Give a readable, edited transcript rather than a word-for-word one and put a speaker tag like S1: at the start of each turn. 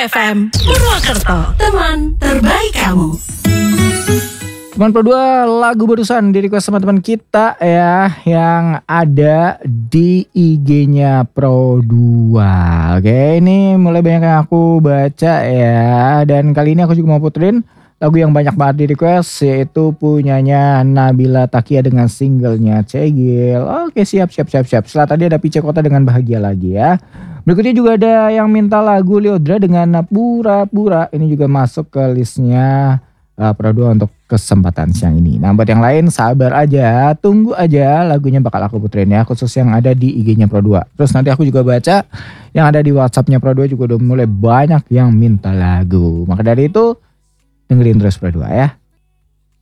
S1: FM Purwokerto, teman terbaik kamu.
S2: Teman Pro 2, lagu barusan di request sama teman kita ya, yang ada di IG-nya Pro 2. Oke, ini mulai banyak yang aku baca ya. Dan kali ini aku juga mau puterin lagu yang banyak banget di request, yaitu punyanya Nabila Takia dengan singlenya Cegil. Oke, siap. Setelah tadi ada Pice Kota dengan Bahagia Lagi ya. Berikutnya juga ada yang minta lagu Lyodra dengan Pura-Pura. Ini juga masuk ke listnya Pro 2 untuk kesempatan siang ini. Nah, buat yang lain sabar aja, tunggu aja, lagunya bakal aku puterin ya, khusus yang ada di IG-nya Pro 2. Terus nanti aku juga baca yang ada di WhatsApp-nya Pro 2, juga udah mulai banyak yang minta lagu. Maka dari itu dengerin terus Pro 2 ya.